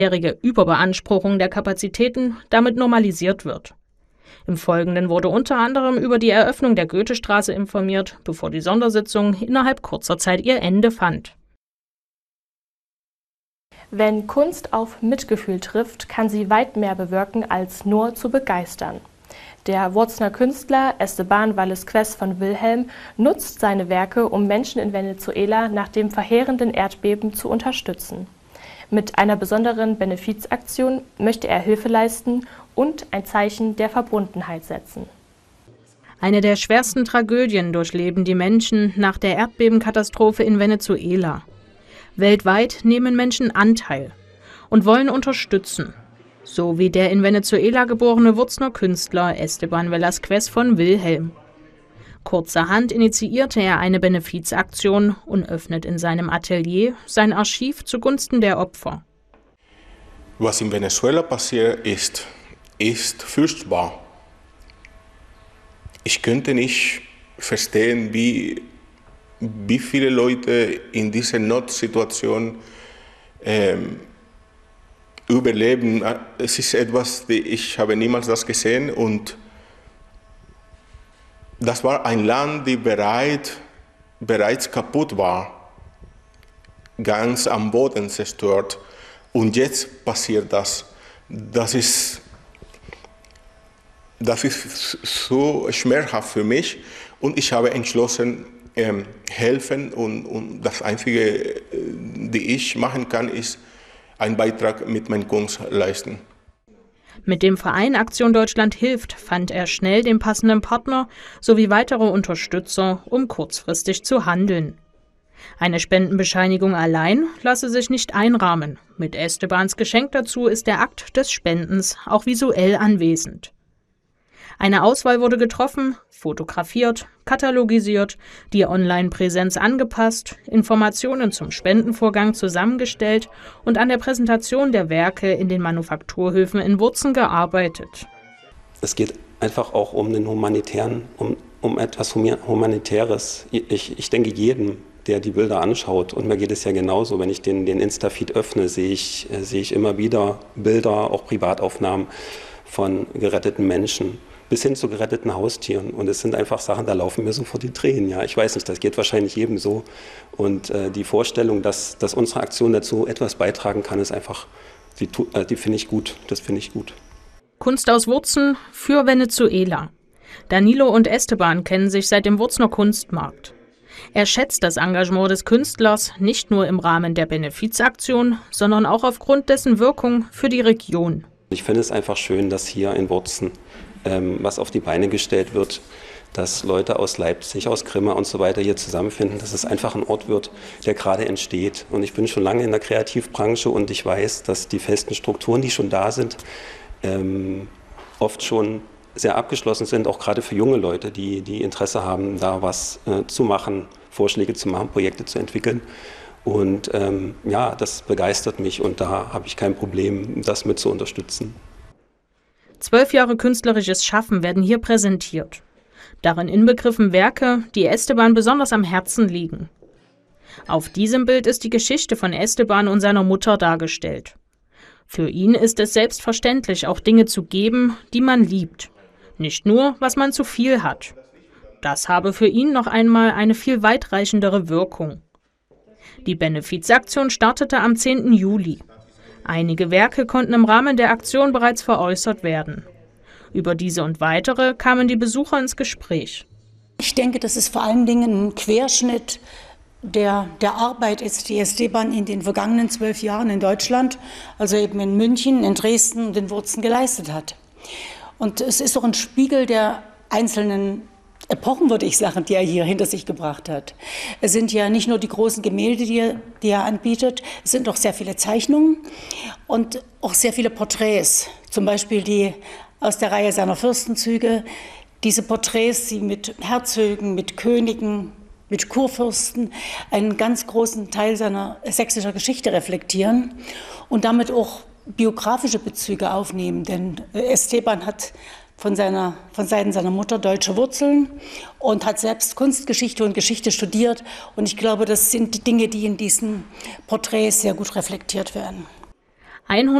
Überbeanspruchung der Kapazitäten damit normalisiert wird. Im Folgenden wurde unter anderem über die Eröffnung der Goethestraße informiert, bevor die Sondersitzung innerhalb kurzer Zeit ihr Ende fand. Wenn Kunst auf Mitgefühl trifft, kann sie weit mehr bewirken, als nur zu begeistern. Der Wurzner Künstler Esteban Vallesquez von Wilhelm nutzt seine Werke, um Menschen in Venezuela nach dem verheerenden Erdbeben zu unterstützen. Mit einer besonderen Benefizaktion möchte er Hilfe leisten und ein Zeichen der Verbundenheit setzen. Eine der schwersten Tragödien durchleben die Menschen nach der Erdbebenkatastrophe in Venezuela. Weltweit nehmen Menschen Anteil und wollen unterstützen, so wie der in Venezuela geborene Wurzner Künstler Esteban Vallesquez von Wilhelm. Kurzerhand initiierte er eine Benefizaktion und öffnet in seinem Atelier sein Archiv zugunsten der Opfer. Was in Venezuela passiert ist furchtbar. Ich könnte nicht verstehen, wie viele Leute in dieser Notsituation überleben. Es ist etwas, ich habe niemals das gesehen, und das war ein Land, das bereits kaputt war, ganz am Boden zerstört, und jetzt passiert das. Das ist so schmerzhaft für mich, und ich habe entschlossen, helfen, und das Einzige, die ich machen kann, ist einen Beitrag mit meiner Kunst leisten. Mit dem Verein Aktion Deutschland hilft fand er schnell den passenden Partner sowie weitere Unterstützer, um kurzfristig zu handeln. Eine Spendenbescheinigung allein lasse sich nicht einrahmen. Mit Estebans Geschenk dazu ist der Akt des Spendens auch visuell anwesend. Eine Auswahl wurde getroffen, fotografiert, katalogisiert, die Online-Präsenz angepasst, Informationen zum Spendenvorgang zusammengestellt und an der Präsentation der Werke in den Manufakturhöfen in Wurzen gearbeitet. Es geht einfach auch um den humanitären, um etwas Humanitäres. Ich denke, jedem, der die Bilder anschaut, und mir geht es ja genauso, wenn ich den Insta-Feed öffne, sehe ich immer wieder Bilder, auch Privataufnahmen von geretteten Menschen, bis hin zu geretteten Haustieren. Und es sind einfach Sachen, da laufen mir sofort die Tränen. Ja, ich weiß nicht, das geht wahrscheinlich jedem so. Und die Vorstellung, dass unsere Aktion dazu etwas beitragen kann, ist einfach, die finde ich gut. Das finde ich gut. Kunst aus Wurzen für Venezuela. Danilo und Esteban kennen sich seit dem Wurzner Kunstmarkt. Er schätzt das Engagement des Künstlers nicht nur im Rahmen der Benefizaktion, sondern auch aufgrund dessen Wirkung für die Region. Ich finde es einfach schön, dass hier in Wurzen was auf die Beine gestellt wird, dass Leute aus Leipzig, aus Grimma und so weiter hier zusammenfinden, dass es einfach ein Ort wird, der gerade entsteht. Und ich bin schon lange in der Kreativbranche, und ich weiß, dass die festen Strukturen, die schon da sind, oft schon sehr abgeschlossen sind, auch gerade für junge Leute, die Interesse haben, da was zu machen, Vorschläge zu machen, Projekte zu entwickeln. Und ja, das begeistert mich, und da habe ich kein Problem, das mit zu unterstützen. 12 Jahre künstlerisches Schaffen werden hier präsentiert. Darin inbegriffen Werke, die Esteban besonders am Herzen liegen. Auf diesem Bild ist die Geschichte von Esteban und seiner Mutter dargestellt. Für ihn ist es selbstverständlich, auch Dinge zu geben, die man liebt. Nicht nur, was man zu viel hat. Das habe für ihn noch einmal eine viel weitreichendere Wirkung. Die Benefizaktion startete am 10. Juli. Einige Werke konnten im Rahmen der Aktion bereits veräußert werden. Über diese und weitere kamen die Besucher ins Gespräch. Ich denke, das ist vor allen Dingen ein Querschnitt der Arbeit ist, die Esteban in den vergangenen 12 Jahren in Deutschland, also eben in München, in Dresden und in Wurzen geleistet hat. Und es ist auch ein Spiegel der einzelnen Epochen, würde ich sagen, die er hier hinter sich gebracht hat. Es sind ja nicht nur die großen Gemälde, die er anbietet, es sind auch sehr viele Zeichnungen und auch sehr viele Porträts. Zum Beispiel die aus der Reihe seiner Fürstenzüge. Diese Porträts, die mit Herzögen, mit Königen, mit Kurfürsten einen ganz großen Teil seiner sächsischer Geschichte reflektieren und damit auch biografische Bezüge aufnehmen. Denn Esteban hat von Seiten seiner Mutter deutsche Wurzeln und hat selbst Kunstgeschichte und Geschichte studiert. Und ich glaube, das sind Dinge, die in diesen Porträts sehr gut reflektiert werden. 100